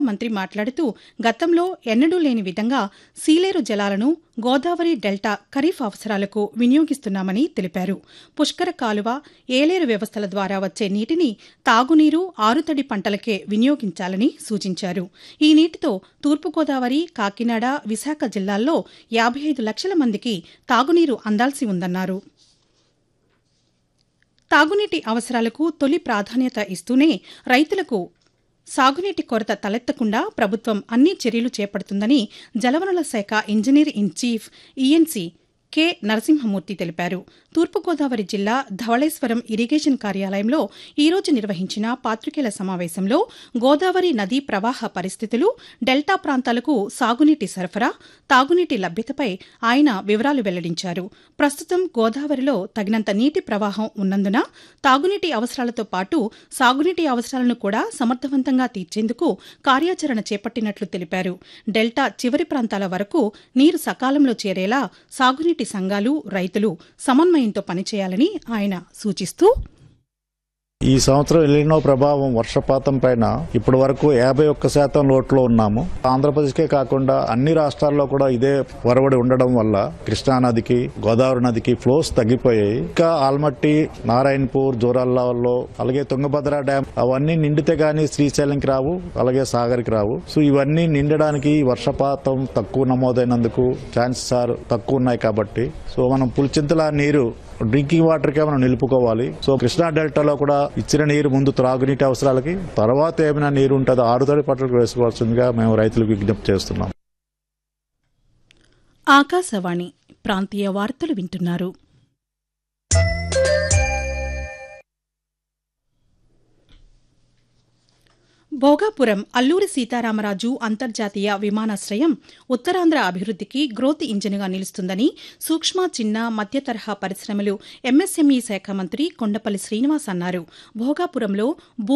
మంత్రి మాట్లాడుతూ గతంలో ఎన్నడూ లేని విధంగా సీలేరు జలాలను గోదావరి డెల్టా ఖరీఫ్ అవసరాలకు వినియోగిస్తున్నామని తెలిపారు. పుష్కర కాలువ, ఏలేరు వ్యవస్థల ద్వారా వచ్చే నీటిని తాగునీరు, ఆరుతడి పంటలకే వినియోగించాలని సూచించారు. ఈ నీటితో తూర్పుగోదావరి, కాకినాడ, విశాఖ జిల్లాల్లో 55 లక్షల మందికి తాగునీరు అందాల్సి ఉందన్నారు. తాగునీటి అవసరాలకు తొలి ప్రాధాన్యత ఇస్తూనే రైతులకు సాగునీటి కొరత తలెత్తకుండా ప్రభుత్వం అన్ని చర్యలు చేపడుతుందని జలవనరుల శాఖ engineer in chief ENC K Narasimhamurthy తెలిపారు. తూర్పుగోదావరి జిల్లా ధవళేశ్వరం ఇరిగేషన్ కార్యాలయంలో ఈరోజు నిర్వహించిన పాతికేయుల సమావేశంలో గోదావరి నదీ ప్రవాహ పరిస్థితులు, డెల్టా ప్రాంతాలకు సాగునీటి సరఫరా, తాగునీటి లభ్యతపై ఆయన వివరాలు వెల్లడించారు. ప్రస్తుతం గోదావరిలో తగినంత నీటి ప్రవాహం ఉన్నందున తాగునీటి అవసరాలతో పాటు సాగునీటి అవసరాలను కూడా సమర్థవంతంగా తీర్చేందుకు కార్యాచరణ చేపట్టినట్లు తెలిపారు. డెల్టా చివరి ప్రాంతాల వరకు నీరు సకాలంలో చేరేలా సాగునీటి సంఘాలు, రైతులు సమన్వయంతో పనిచేయాలని ఆయన సూచిస్తూ, ఈ సంవత్సరం ఎలినో ప్రభావం వర్షపాతం పైన ఇప్పటి వరకు 51% లోట్లో ఉన్నాము. ఆంధ్రప్రదేశ్కే కాకుండా అన్ని రాష్ట్రాల్లో కూడా ఇదే వరవడి ఉండడం వల్ల కృష్ణానదికి, గోదావరి నదికి ఫ్లోస్ తగ్గిపోయాయి. ఇంకా ఆల్మట్టి, నారాయణపూర్, జోరాల్లో, అలాగే తుంగభద్ర డ్యాం అవన్నీ నిండితే గానీ శ్రీశైలంకి రావు, అలాగే సాగర్కి రావు. సో ఇవన్నీ నిండడానికి వర్షపాతం తక్కువ నమోదైనందుకు ఛాన్సెస్ తక్కువ ఉన్నాయి. కాబట్టి సో మనం పులిచింతల నీరు డ్రింకింగ్ వాటర్ కే మనం నిలుపుకోవాలి. సో కృష్ణా డెల్టాలో కూడా ఇచ్చిన నీరు ముందు త్రాగునీటి అవసరాలకి, తర్వాత ఏమైనా నీరు ఉంటుందో ఆరుతడి పంటలకు వేసుకోవాల్సిందిగా మేము రైతులకు విజ్ఞప్తి చేస్తున్నాం. ఆకాశవాణి ప్రాంతీయ వార్తలు వింటున్నారు. భోగాపురం అల్లూరి సీతారామరాజు అంతర్జాతీయ విమానాశ్రయం ఉత్తరాంధ్ర అభివృద్ధికి గ్రోత్ ఇంజిన్గా నిలుస్తుందని సూక్ష్మ, చిన్న, మధ్య తరహా పరిశ్రమలు, ఎంఎస్ఎంఈ శాఖ మంత్రి కొండపల్లి శ్రీనివాస్ అన్నారు. భోగాపురంలో